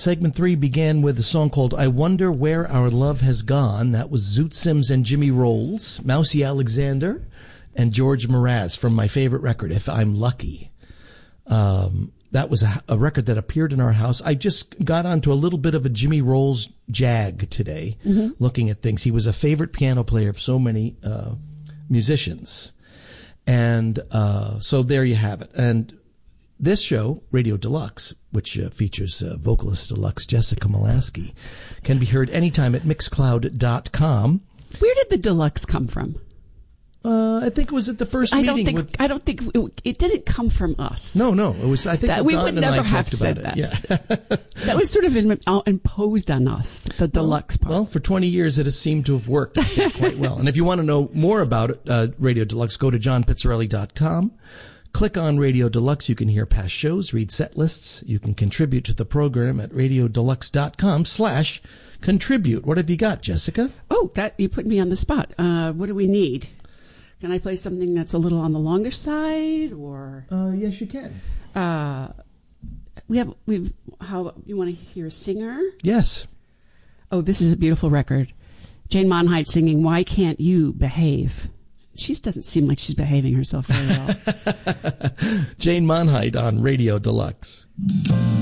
Segment 3 began with a song called I Wonder Where Our Love Has Gone. That was Zoot Sims and Jimmy Rolls, Mousy Alexander, and George Mraz from my favorite record, If I'm Lucky. That was a record that appeared in our house. I just got onto a little bit of a Jimmy Rolls jag today, looking at things. He was a favorite piano player of so many musicians. And so there you have it. And this show, Radio Deluxe, which features vocalist deluxe Jessica Molaski, can be heard anytime at Mixcloud.com. Where did the deluxe come from? I think it was at the first meeting. I don't think it didn't come from us. No. It was. I think that we Don would and never I have talked said about that. It. Yeah. That was sort of imposed on us. The deluxe part. Well, for 20 years, it has seemed to have worked quite well. And if you want to know more about it, Radio Deluxe, go to johnpizzarelli.com. Click on Radio Deluxe. You can hear past shows, read set lists. You can contribute to the program at radiodeluxe.com/contribute. What have you got, Jessica? Oh, that you put me on the spot. What do we need? Can I play something that's a little on the longish side, or? Yes, you can. How you want to hear a singer? Yes. Oh, this is a beautiful record. Jane Monheit singing "Why Can't You Behave." She doesn't seem like she's behaving herself very well. Jane Monheit on Radio Deluxe.